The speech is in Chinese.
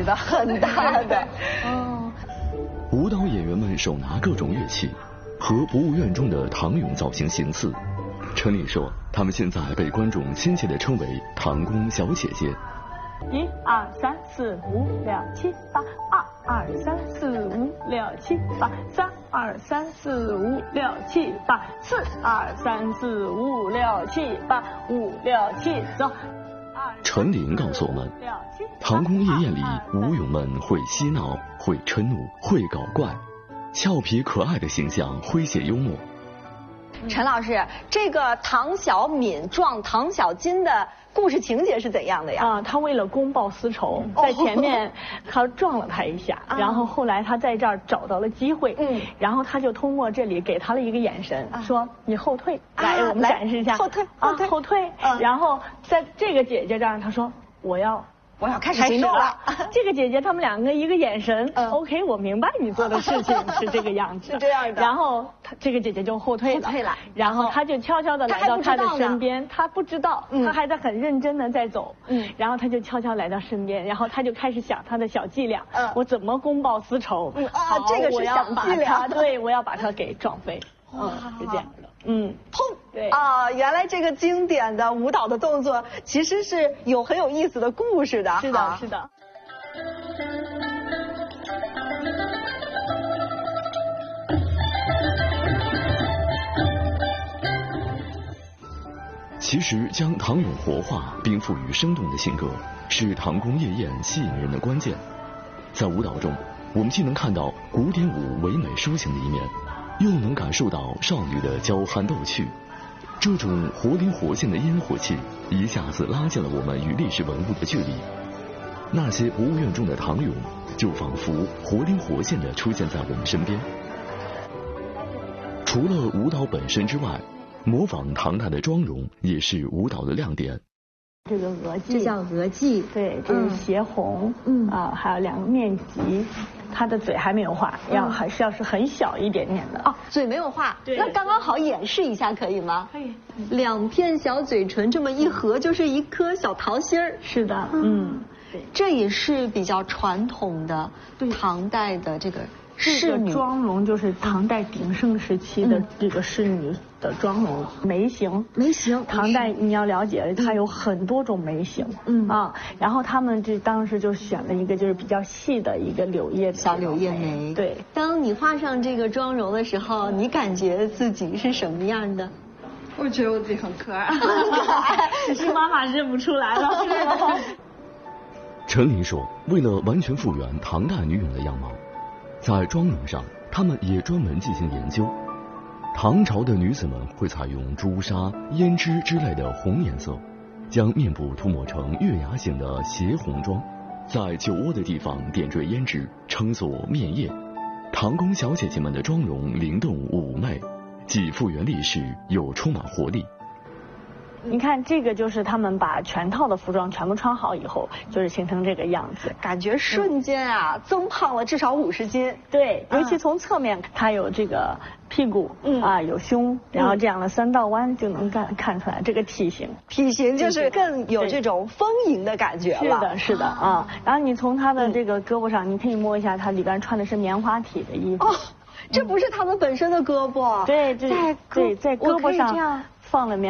值的，很大的。 哦， 舞蹈演员们手拿各种乐器，和博物院中的唐俑造型形似。陈琳说，他们现在被观众亲切地称为唐宫小姐姐。 1、2、3、4、5、6、7、8，2、2、3、4、5、6、7、8，3、2、3、4、5、6、7、8，4、2、3、4、5、6、7、8，5、6、7，走。 陈琳告诉我们，唐宫夜宴里舞俑们会嬉闹，会嗔怒，会搞怪，俏皮可爱的形象诙谐幽默。 陈老师，这个唐小敏撞唐小金的故事情节是怎样的呀？ 啊，他为了公报私仇，在前面他撞了他一下，然后后来他在这儿找到了机会，然后他就通过这里给他了一个眼神，说你后退，来我们展示一下， 后退， 后退，然后在这个姐姐这儿，他说我要开始行动了。 这个姐姐他们两个一个眼神，OK， 我明白你做的事情是这个样子， 是这样的。 然后这个姐姐就后退了，然后他就悄悄地来到他的身边，他不知道，他还在很认真地在走，然后他就悄悄来到身边，然后他就开始想他的小伎俩，我怎么公报私仇？ 这个是小伎俩， 对，我要把他给撞飞，是这样的。 砰！ 对原来这个经典的舞蹈的动作其实是很有意思的故事的。 是的，是的。 其实将唐俑活化并赋予生动的性格，是唐宫夜宴吸引人的关键。在舞蹈中，我们既能看到古典舞唯美抒情的一面，又能感受到少女的娇憨逗趣。这种活灵活现的烟火气一下子拉近了我们与历史文物的距离。那些博物院中的唐俑就仿佛活灵活现地出现在我们身边。除了舞蹈本身之外，模仿唐代的妆容也是舞蹈的亮点。 这个额髻， 这叫额髻， 对，这是斜红，还有两个面髻，他的嘴还没有画，还是要是很小一点点的。 哦，嘴没有画，那刚刚好演示一下可以吗？可以。两片小嘴唇这么一合，就是一颗小桃心儿。 是的， 对，这也是比较传统的唐代的这个仕女妆容，就是唐代鼎盛时期的这个仕女的妆容，眉形。唐代你要了解，它有很多种眉形，然后他们当时就选了一个就是比较细的一个小柳叶眉。对， 当你画上这个妆容的时候，你感觉自己是什么样的？ 我觉得我自己很可爱， 只是妈妈认不出来了。 陈琳说，为了完全复原唐代女俑的样貌，在妆容上，他们也专门进行研究。唐朝的女子们会采用朱砂、胭脂之类的红颜色，将面部涂抹成月牙形的斜红妆，在酒窝的地方点缀胭脂，称作面叶。唐宫小姐姐们的妆容灵动妩媚，既复原历史，又充满活力。 你看，这个就是他们把全套的服装全部穿好以后，就是形成这个样子， 感觉瞬间增胖了至少50斤。 对，尤其从侧面，它有这个屁股，有胸，然后这样的3道弯就能看出来这个体型就是更有这种丰盈的感觉了。 是的啊。然后你从它的这个胳膊上，你可以摸一下，它里边穿的是棉花体的衣服。 这不是他们本身的胳膊。 对，在胳膊上放了棉